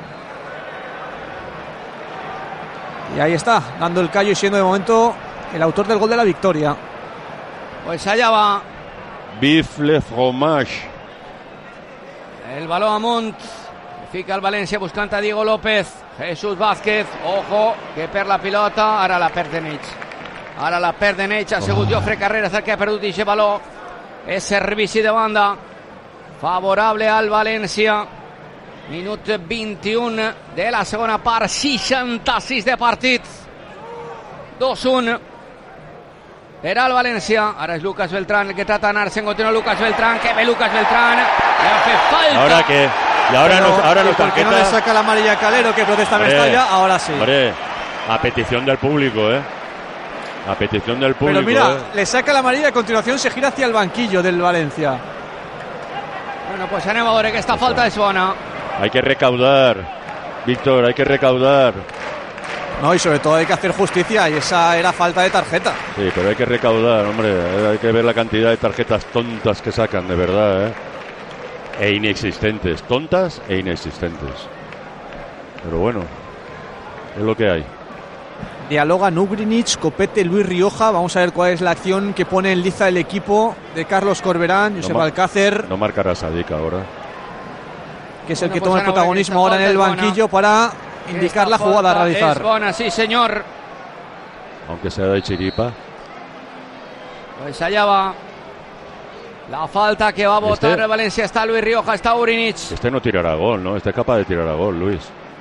Y ahí está, dando el callo y siendo de momento el autor del gol de la victoria. Pues allá va. Bif le fromage. El baló amunt. Fica el València buscant a Diego López. Jesús Vázquez, ojo, que perd la pilota. Ara la perd Denech. Ha sigut Jofre Carreras el que ha perdut aquest baló. És servici de banda favorable al València. Minut 21 de la segona part, 66 de partit. 2-1 per al València. Ara és Lucas Beltrán el que trata d'anar-se en continu. Lucas Beltrán, que ve Lucas Beltrán, le ha fet falta. ¿Ahora qué? Y ahora no ¿por qué no le saca la amarilla a Calero, que protesta Mestalla? Ahora sí. Hombre, a petición del público, a petición del público. Pero mira, le saca la amarilla y a continuación se gira hacia el banquillo del Valencia. Bueno, pues anem a veure que esta falta és bona. Hay que recaudar, Víctor, hay que recaudar. No, y sobre todo hay que hacer justicia, y esa era falta de tarjeta. Sí, pero hay que recaudar, hombre. Hay que ver la cantidad de tarjetas tontas que sacan, de verdad, e inexistentes, tontas e inexistentes. Pero bueno, es lo que hay. Dialogan Ugrinic, Copete, Luis Rioja. Vamos a ver cuál es la acción que pone en liza el equipo de Carlos Corberán. Josep Alcácer. No marcará Sadik ahora, que es el que toma el protagonismo ahora en el banquillo para indicar la jugada a realizar. Es bona, sí señor. Aunque sea de chiripa. Pues allá va la falta que va a votar el Valencia. Está Luis Rioja, está Urinic. Este no tirará gol, ¿no? Este es capaz de tirar a gol, Luis.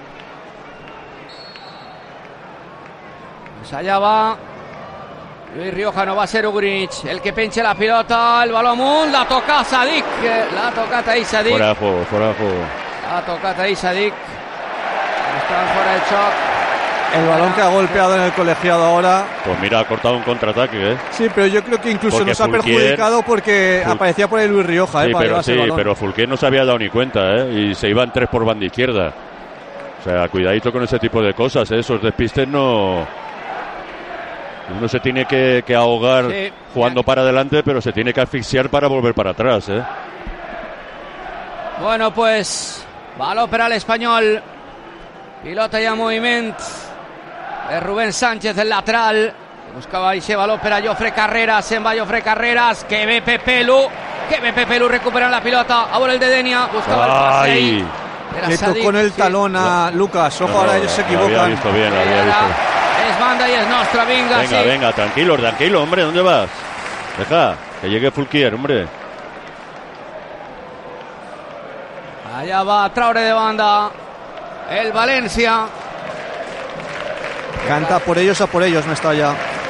Pues allá va Luis Rioja, no va a ser Urinic el que penche la pilota, el balón amunt, la toca Sadik, la tocat ahí Sadik. Fuera de juego. La tocat ahí Sadik. Están fuera de choc. El balón que ha golpeado en el colegiado ahora. Pues mira, ha cortado un contraataque, Sí, pero yo creo que incluso porque nos ha perjudicado porque aparecía por el Luis Rioja, pero Fulquier no se había dado ni cuenta, y se iban 3 por banda izquierda. O sea, cuidadito con ese tipo de cosas, esos despistes no. Uno se tiene que ahogar jugando para adelante, pero se tiene que asfixiar para volver para atrás, Bueno, pues baló per al Espanyol. Pilota ja en moviment de Rubén Sánchez, el lateral. Buscava aquest baló per a Jofre Carreras. Se'n va Jofre Carreras, que ve Pepe Lu recuperant la pilota. Ahora el de Denia, buscava el pase. Le tocó en el talón a Lucas. Ojo, ahora ellos se equivocan. Lo había visto bien, Es banda y es nostra, venga, tranquilo, hombre, ¿dónde vas? Deja, que llegue Fulquier, hombre. Allá va a traure de banda el Valencia. Canta por ellos a por ellos, Mestalla.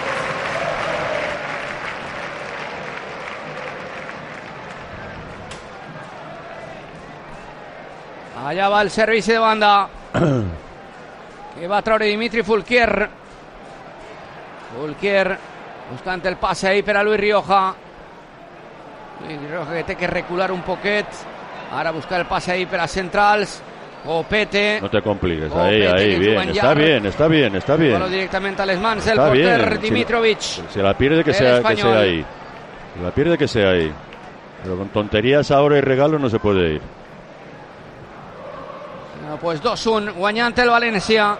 Allá va el servicio de banda que va a traure Dimitri Fulquier buscant el passe ahí per a Luis Rioja que té que recular un poquet. Ara buscar el passe ahí per a centrals. Copete. No te compliques, ahí, bien. Está bien. Bueno, directamente a les mans del porter Dimitrovic. Se la pierde que sea ahí. Pero con tonterías ahora y regalo no se puede ir. No, pues 2-1, guanyant el València.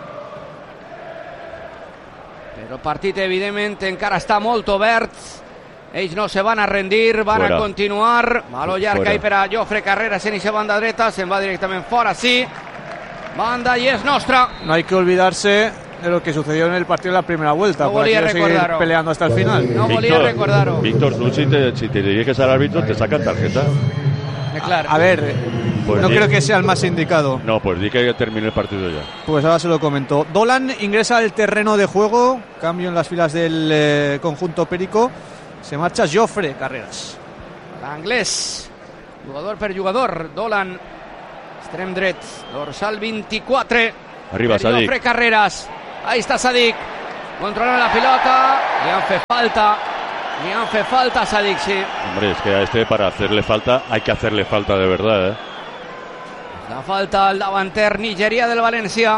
Però el partit, evidentment, encara està molt obert. Ells no se van a rendir, van a continuar. Baló llarg ahí per a Jofre Carreras en esa banda dreta. Se'n va directament fora, sí. Banda y es nostra. No hay que olvidarse de lo que sucedió en el partido de la primera vuelta. No volía a seguir peleando hasta el final. No volía a recordarlo. Víctor, tú si te diriges al árbitro te sacan tarjeta. clar. A ver, Pues no di- creo que sea el más indicado. No, pues di que termine el partido ya. Pues ahora se lo comento. Dolan ingresa al terreno de juego. Cambio en las filas del conjunto perico. Se marcha Jofre Carreras. L'anglès, jugador per jugador. Dolan, extrem dret, dorsal 24. Arriba, Per Sadik. Jofre Carreras. Ahí está Sadik. Controla la pilota. Li han fet falta. Li han fet falta a Sadik, sí. Hombre, es que a este para hacerle falta hay que hacerle falta de verdad, ¿eh? La falta al davanter Nigeria del València.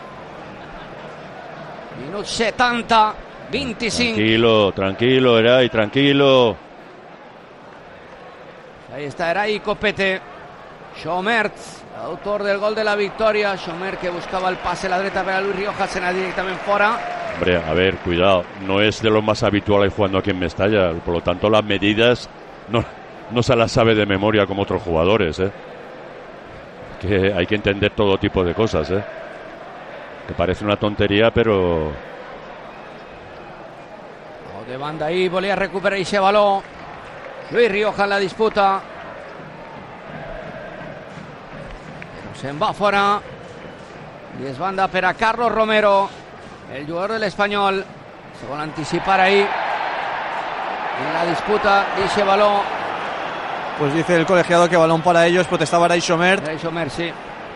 Minut 70, 25. Tranquilo, Eray, tranquilo. Ahí está Eray Copete. Xomert, autor del gol de la victoria. Xomert que buscaba el pase a la derecha para Luis Rioja, se la directamente fuera. Hombre, a ver, cuidado, no es de lo más habitual jugando aquí en Mestalla, por lo tanto las medidas no se las sabe de memoria como otros jugadores, ¿eh? Que hay que entender todo tipo de cosas, ¿eh? Que parece una tontería, pero... De banda ahí, volia recuperar ese balón. Luis Rioja en la disputa. Pero se'n va fora. I es banda per a Carlos Romero, el jugador del Espanyol. Se vol anticipar ahí en la disputa d'ese balón. Pues dice el colegiado que balón para ellos. Protestaba Eray Xomert. Eray Xomert, sí.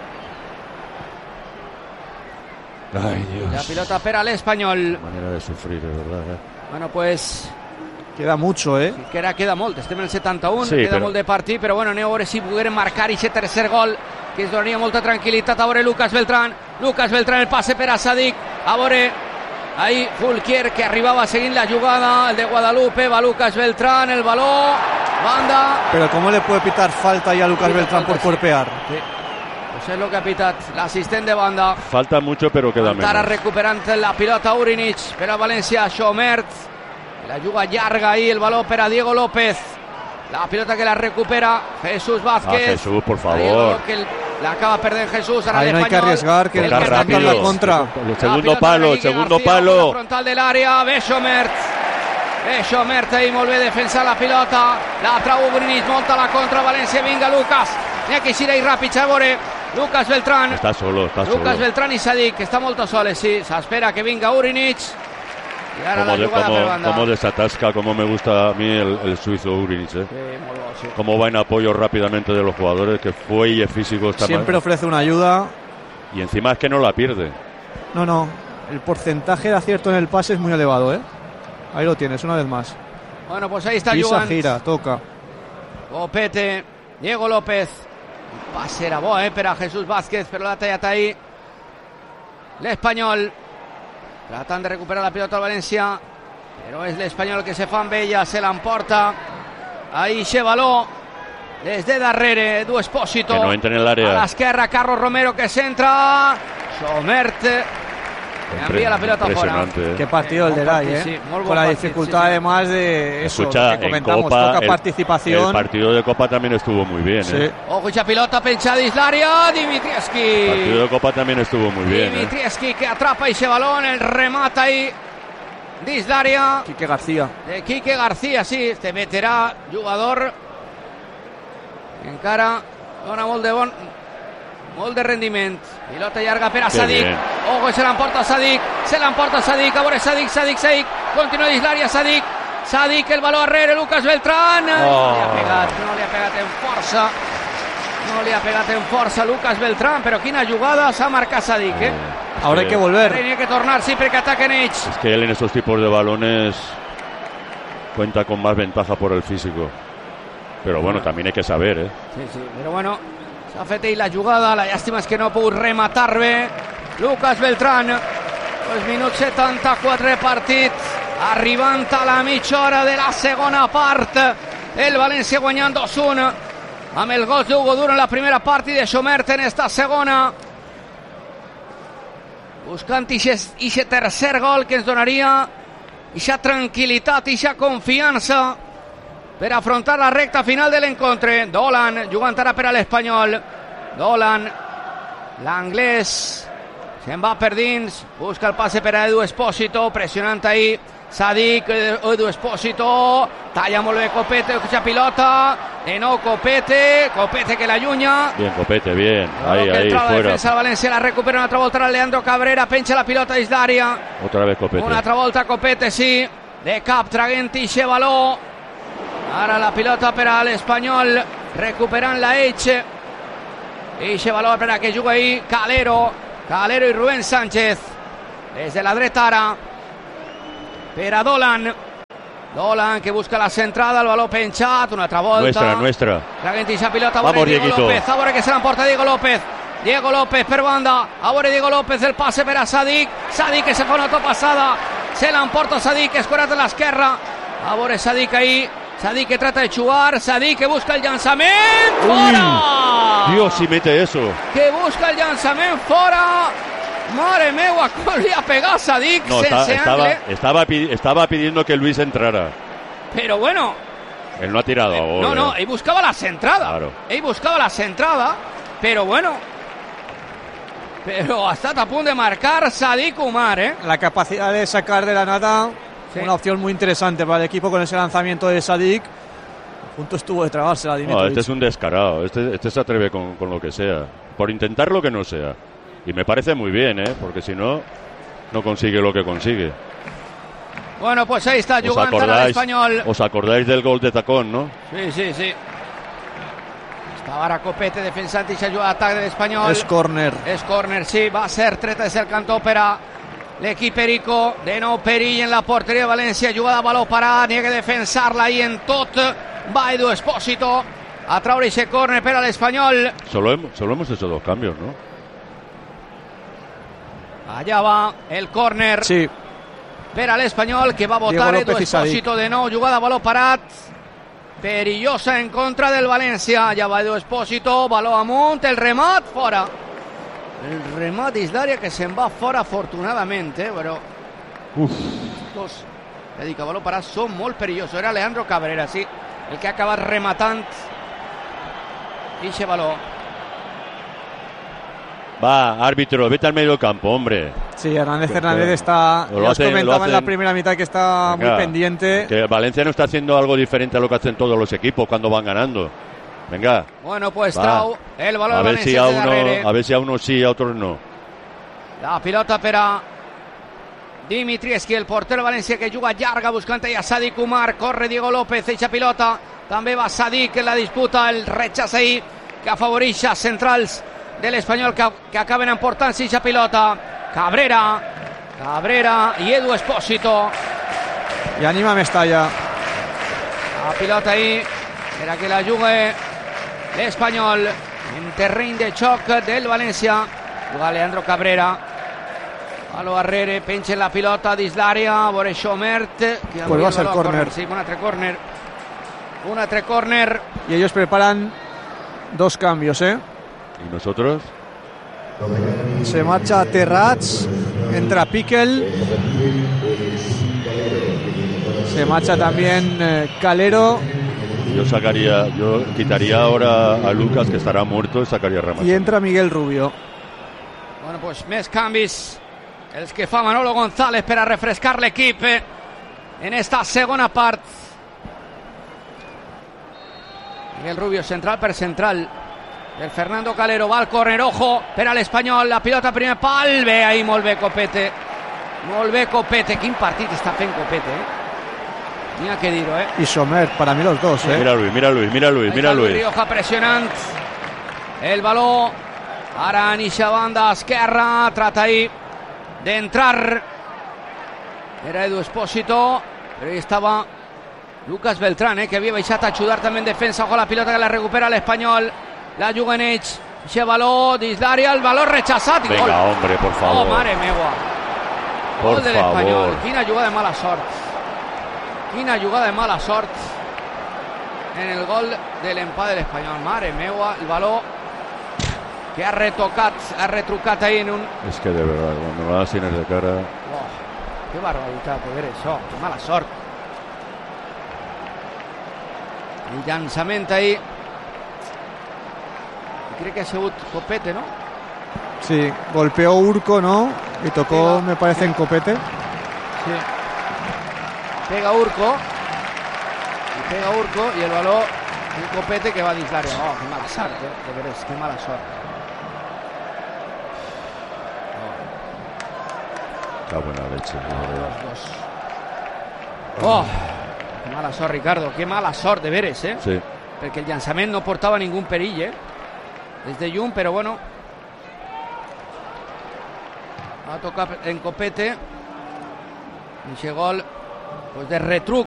Ay, Dios. La pilota per a l'Espanyol. Manera de sufrir, de verdad, ¿eh? Bueno, pues... Queda mucho, ¿eh? que queda molt, estem en el 71, Sí, queda però... molt de partit, però bueno, aneu a veure si pogueren marcar aquest tercer gol, que ens donaria molta tranquil·litat. A veure Lucas Beltrán, el passe per a Sadik, a veure ahí Fulquier, que arribava seguint la jugada, el de Guadalupe, va Lucas Beltrán, el baló, banda... Pero ¿cómo le puede pitar falta ahí a Lucas Beltrán por cuerpear? Sí. Pues és el que ha pitat l'assistent de banda. Falta mucho, pero queda Encara menos. recuperant la pilota Urinich per a València, Xomert, la juga llarga ahí, el baló per a Diego López, la pilota que la recupera Jesús Vázquez. Jesús, por favor. Diego, que la acaba perdent Jesús. Ahora Ahí no hay que arriesgar, que el tocar rápido. la contra. El segundo palo, el segundo palo. Frontal del área, ve Xomert. Xomert ahí, molt bé defensar la pilota, la trau Urinich, monta la contra València, vinga Lucas, n'hi ha que eixir ahí ràpid, a veure Lucas Beltrán. Está solo. Lucas Beltrán i Sadik, que està molt soles, sí, s'espera que vinga Urinich. Y ahora la jugada per banda. Cómo desatasca, cómo me gusta a mí el suizo Urinich, ¿eh? Sí, molt bo, sí. Cómo va en apoyo rápidamente de los jugadores, que fuelle físico está Siempre mal. ofrece una ayuda. Y encima es que no la pierde. No, el porcentaje de acierto en el pase es muy elevado, ¿eh? Ahí lo tienes, una vez más. Bueno, pues ahí está Pisa, jugant. gira, toca. Copete, Diego López. El pase era bo, per a Jesús Vázquez, però l'ha tallat ahí l'Espanyol. Tratant de recuperar la pilota al València, però és l'Espanyol que se fa amb ella, se l'emporta. Ahí xe baló, des de darrere, Edu Espósito. Que no entre en el área. A l'esquerra, Carlos Romero, que centra. Xomert. Envía la pelota fuera. Impresionante, ¿eh? Qué partido el de Eray, ¿eh? Sí, muy buen Con la partido, dificultad sí. además de eso, Escucha, lo que comentamos, en Copa, poca el participación. partido de Copa también estuvo muy bien, Sí. ¿eh? Ojo, esa pilota penchada Islaria, Dimitrieski. El partido de Copa también estuvo muy bien, ¿eh? Dimitrieski que atrapa ese balón, el remata ahí d'Islaria. Quique García. De Quique García, sí, este veterà jugador que encara dona molt de rendiment. Pilota llarga per a Qué Sadik. bien. Ojo, se l'emporta Sadik. A veure Sadik. Continua d'Islaria, Sadik, el baló arrere, Lucas Beltrán. No li ha pegat en força Lucas Beltrán, però quina jugada s'ha marcat Sadik, eh? Ahora hay que volver. Tenia que tornar, sí, perquè ataquen ells. Es que él en esos tipos de balones cuenta con más ventaja por el físico. Pero bueno, también hay que saber, ¿eh? Sí, però bueno, s'ha fet ell la jugada, la llàstima és que no ha pogut rematar bé Lucas Beltrán. Pues minut 74 de partit, arribant a la mitja hora de la segona part, el València guanyant 2-1 amb el gol d'Hugo Duro en la primera part i de Xomert en esta segona, buscant ixe tercer gol que ens donaria ixa tranquil·litat, ixa confiança per afrontar la recta final de l'encontre. Dolan jugant ara per a l'Espanyol. Dolan, l'anglès, Se'n va per dins, busca el passe per a Edu Espósito, pressionant ahí Sadik, Edu Espósito, talla molt bé Copete, escucha pilota, de nou Copete que l'allunya. Bien, Copete, bien, ahí, entra la fuera. defensa del València, la recupera una altra volta Leandro Cabrera, penja la pilota dins d'àrea. Otra vez Copete. Una altra volta Copete, sí, de cap traient ixe baló. Ara la pilota per a l'Espanyol, recuperant la Elche. Ixe baló per a que juga ahí Calero i Rubén Sánchez. Des de la dreta ara per a Dolan que busca la centrada, el baló penjat, una altra volta. Nuestra. Traguent ixa pilota, Vamos, Diego Dieguito. López, a veure que se l'emporta Diego López per banda, a veure Diego López, el passe per a Sadik que se fa una topassada, se l'emporta Sadik, escorat a l'esquerra, a veure Sadik ahí, Sadik que trata de jugar, Sadik que busca el llançament, fora! Dios, si mete eso. Que busca el llançament fora. Mare meua, com li ha pegat Sadik sense angle. Estaba pidiendo que Luis entrara. Pero bueno. Él no ha tirado ahora. No, él buscaba la centrada. Claro. Él buscaba la centrada, pero bueno. Pero ha estat a punt de marcar Sadik Umar, ¿eh? La capacidad de sacar de la nada, sí. Una opción muy interesante para el equipo con ese lanzamiento de Sadik. A punto estuvo de trabarse la Dimitrovic. No, este es un descarado. Este se atreve con lo que sea. Por intentar lo que no sea. Y me parece muy bien, porque si no, no consigue lo que consigue. Bueno, pues ahí está jugando el Espanyol. ¿Os acordáis del gol de tacón, no? Sí. Estava ara Copete defensant i s'ha jugat atac de l'Espanyol. És córner, sí, va ser treta des del cantó per a l'equip Perico. De nou perill en la porteria de València, jugada a baló parat, n'hi ha que defensar-la i en tot va Edu Espósito a traure ese córner per a l'Espanyol. Solo hemos hecho 2 cambios, ¿no? Allà va el córner, sí, per a l'Espanyol, que va votar Edu Espósito de nou, jugada a baló parat, perillosa en contra del València. Allà va Edu Espósito, baló amunt, el remat fora. El remat dins d'àrea que se'n va fora afortunadament, però estos, ja dic, a baló parat són molt perillosos. Era Leandro Cabrera, sí, el que ha acabat rematant ixe baló. Va, árbitro, vete al medio campo, hombre. Sí, Hernández está, ya os comentaba en la primera mitad que está muy pendiente. Que Valencia no está haciendo algo diferente a lo que hacen todos los equipos cuando van ganando. Venga. Bueno, pues trau el balón a ver si a uno sí, a otros no. La pilota per a Dimitrievski, el porter València, que juga llarga buscant a Sadik Umar. Corre Diego López, eixa pilota. També va Sadik en la disputa, el rechaç ahí que afavoreix a centrals de l'Espanyol que acaben emportant-se eixa pilota. Cabrera i Edu Espósito. I anima Mestalla. La pilota ahí per a que la jugue l'Espanyol en terreny de xoc del València. Juga Leandro Cabrera. Palo darrere, penja la pilota dins l'àrea, a veure Schomert. Pues va a ser córner. Sí, un altre córner. Y ellos preparan 2 cambios, ¿eh? ¿Y nosotros? Se marcha Terrats, entra Piquel. Se marcha también Calero. Yo quitaría ahora a Lucas, que estará muerto, y sacaría a Ramas. Y entra Miguel Rubio. Bueno, pues més canvis els que fa Manolo González per a refrescar l'equip en esta segona part. Miguel Rubio central per central. El Fernando Calero va al córner, ojo, per a l'Espanyol, la pilota primer pal, bé, ahí molt bé Copete. Quin partit està fent Copete, N'hi ha que dir-ho, Y Sommer, para mí los dos, Mira Luis. Rioja presionant el baló. Ara en eixa banda esquerra, trata ahí d'entrar. Era Edu Espósito, però ahí estava Lucas Beltrán, que havia baixat a ajudar també en defensa. Ojo la pilota que la recupera l'Espanyol. La juga en ells. Eixe baló dins d'àrea, el baló rechaçat i gol. Venga, hombre, por favor. Oh, mare meua. Gol de l'Espanyol. Quina jugada de mala sort. En el gol de l'empat de l'Espanyol. Mare meua, el baló que ha retrucat ahí en un... Es que de verdad, cuando vas tienes de cara... Oh, qué barbaridad de ver això, que mala sort. El llançament ahí, crec que ha sigut Copete, no? Sí, golpeó Urco, ¿no? Y tocó, me parece, en Copete. Sí. Pega Urco. Y el balón en Copete que va a Dislaria. Oh, qué mala suerte, de veres, qué mala suerte. Qué buena leche. Oh, qué mala sort, Ricardo, qué mala sort, de veres, eh? Sí. Perquè el llançament no portava ningún perill, eh? Des de llum, però bueno. Va tocar en Copete. Ese gol, pues de retruc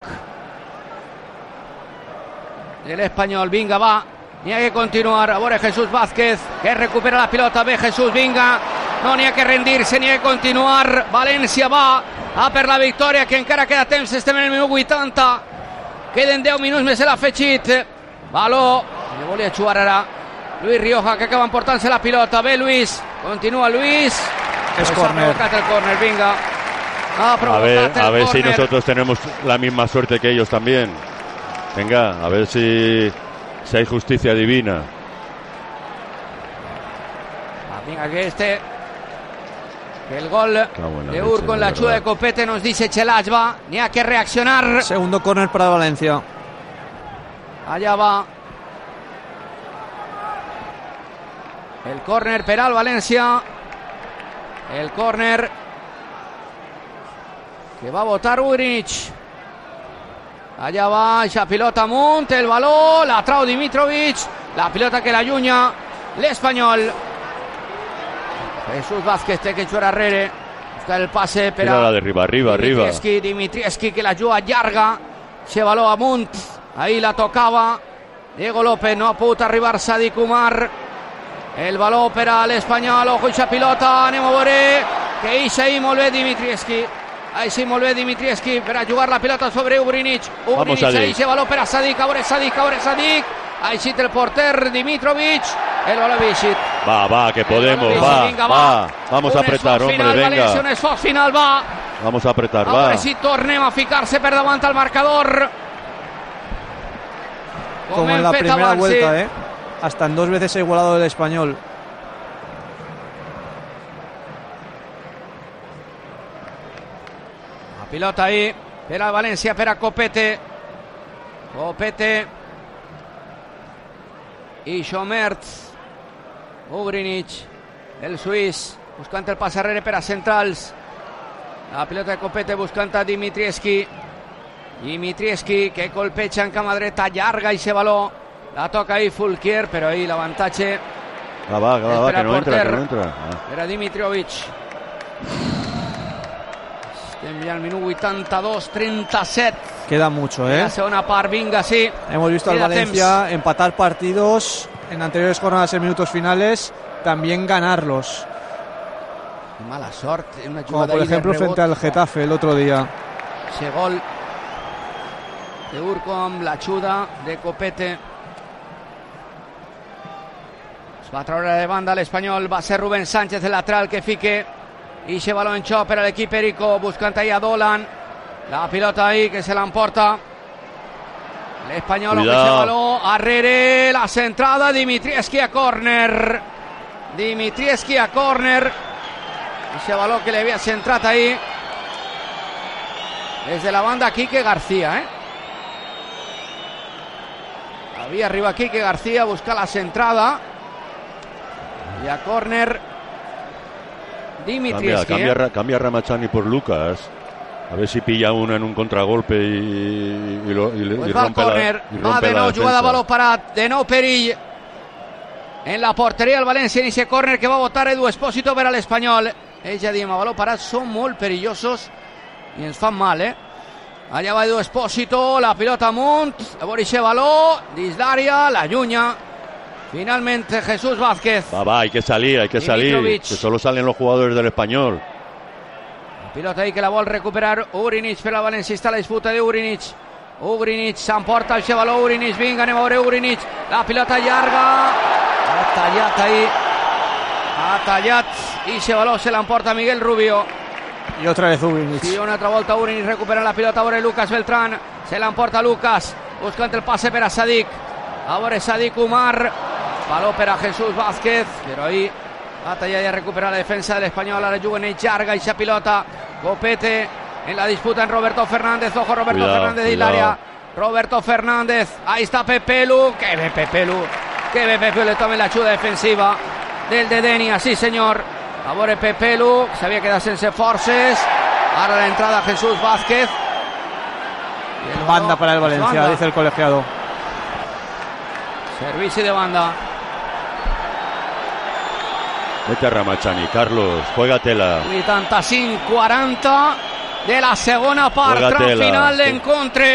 del Espanyol. Vinga, va. N'hi ha que continuar. A veure Jesús Vázquez, que recupera la pilota. Ve Jesús, vinga. No n'hi ha que rendir-se, n'hi ha que continuar. València va a per la victòria, que encara queda temps. Estem en el minut 80. Queden 10 minuts més de l'afegit. Baló, le volia jugar ara Luis Rioja, que acaba emportant-se la pilota. Ve Luis, continua Luis. Es pues córner. Ha provocat el córner, vinga. A ver si nosotros tenemos la misma suerte que ellos también. Venga, a ver si hay justicia divina. Venga, que el gol de Urco en la chuda de Copete, nos dice Chelachva. Ni hay que reaccionar. Segundo córner para Valencia. Allá va el córner per al València. El córner que va a votar Urinic. Allá va esa pilota amunt, el balón, la trau Dimitrovic, la pilota que la allunya l'Espanyol. Jesús Vázquez té que jugar arrere, buscar el passe per a arriba. Dimitrievski que la juga llarga, ese baló amunt, ahí la tocava Diego López, no ha pogut arribar Sadik Umar. El baló per a l'Espanyol, ojo esa pilota, anem a veure que eixa ahí molt bé Dimitrievski. Ahí sí, molt bé Dimitrievski per a jugar la pilota sobre Urinic. Urinic, ahí se baló per a Sadik, a veure Sadik. Ahí sí el porter Dimitrovic. El baló Vicit. Va, que podemos, va. Vamos a apretar, hombre, venga. Un esforç final, va. Vamos a apretar, va. A veure si tornem a ficar-se per davant al marcador. Como en la primera vuelta, ¿eh? Hasta en 2 veces ha igualado el Espanyol. La pilota ahí, per al València, per a Copete. I Schomertz. Ugrinic, el suís, buscant el pas arrere per a centrals. La pilota de Copete buscant a Dimitrievski, que colpeja en cama dreta, llarga i se baló. La toca ahí Fulquier, però ahí l'avantatge. Va, que no entra. Era Dimitrovic. Estem ja al minut 82-37. Queda mucho, ¿eh? La segona part, vinga, sí. Hemos visto al Valencia empatar partidos en anteriores jornadas en minutos finales, también ganarlos. Mala suerte. Como por ejemplo frente al Getafe el otro día. Ese gol de Urco amb la xuda de Copete. Es va treure de banda l'Espanyol. Va ser Rubén Sánchez el lateral que fique. I se baló en xoc per a l'equip Perico, buscant ahí a Dolan. La pilota ahí que se l'emporta l'Espanyol, que se baló arrere, la centrada, Dimitrievski a córner. Ese baló que le havia centrat ahí desde la banda Quique García, Havia arriba Quique García a buscar la centrada y a córner Dimitrievski. Cambia Ramachani por Lucas. A ver si pilla una en un contragolpe y rompe la va de nou, jugada baló parat, de nou perill en la porteria del València, en ese córner que va a votar Edu Espósito per a l'Espanyol. Ja diem, a baló parat són molt perillosos i ens fan mal, Allà va Edu Espósito, la pilota amunt, a veure ese baló, dins l'àrea, la llunya. Finalmente Jesús Vázquez. Va, hay que salir, que solo salen los jugadores del Espanyol. Pilota ahí que la vol recuperar Urinic per la València, està la disputa de Urinic s'emporta el baló, Urinic, vinga, anem a veure Urinic, la pilota llarga, ha tallat i ese baló se l'emporta Miguel Rubio. Y otra vez Urinic. Sí, una altra volta Urinic recupera la pilota, a veure Lucas Beltrán, se l'emporta Lucas, buscant el passe per a Sadik, a veure Sadik Umar, baló per a Jesús Vázquez, però ahí Batalla ya recupera la defensa del Español. Ara juguen ells llarga i pilota. Copete en la disputa en Roberto Fernández. Ojo, Roberto Fernández y área. Roberto Fernández. Ahí está Pepelu. Que ve Pepelu. Que ve Pepelu. Le toma la ayuda defensiva del de Denia. Sí, señor. Favore Pepelu. Se había quedado sense forces. Ahora la entrada Jesús Vázquez. Banda para el Valencia, banda. dice el colegiado. Servicio de banda. Vete a Ramachani, Carlos, juégatela. 85-40 de la segona part, tram final d'encontre.